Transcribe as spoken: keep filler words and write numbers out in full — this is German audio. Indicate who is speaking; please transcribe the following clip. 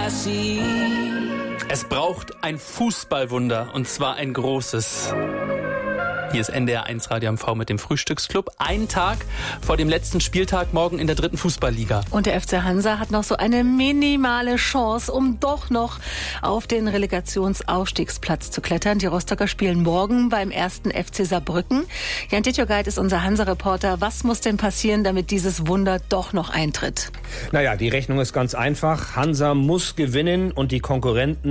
Speaker 1: Es braucht ein Fußballwunder, und zwar ein großes. Hier ist N D R eins Radio M V mit dem Frühstücksclub. Ein Tag vor dem letzten Spieltag morgen in der dritten Fußballliga.
Speaker 2: Und der F C Hansa hat noch so eine minimale Chance, um doch noch auf den Relegationsaufstiegsplatz zu klettern. Die Rostocker spielen morgen beim ersten F C Saarbrücken. Jan Titjogait ist unser Hansa-Reporter. Was muss denn passieren, damit dieses Wunder doch noch eintritt?
Speaker 3: Naja, die Rechnung ist ganz einfach. Hansa muss gewinnen und die Konkurrenten